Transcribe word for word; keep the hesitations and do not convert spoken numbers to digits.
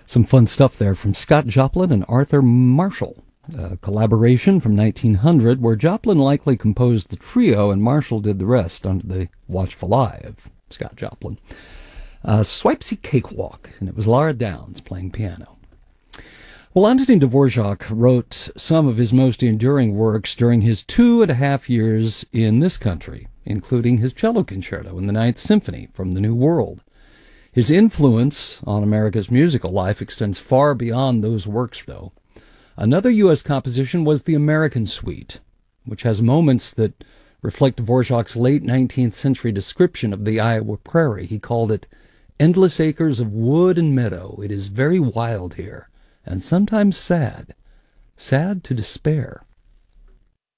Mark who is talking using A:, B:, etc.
A: Some fun stuff there from Scott Joplin and Arthur Marshall. A collaboration from nineteen hundred where Joplin likely composed the trio and Marshall did the rest under the watchful eye of Scott Joplin. Uh, Swipesy Cakewalk, and it was Laura Downs playing piano. Well, Antonin Dvorak wrote some of his most enduring works during his two and a half years in this country, including his cello concerto and the Ninth Symphony from the New World. His influence on America's musical life extends far beyond those works, though. Another U S composition was the American Suite, which has moments that reflect Dvorak's late nineteenth century description of the Iowa prairie. He called it endless acres of wood and meadow. It is very wild here, and sometimes sad, sad to despair.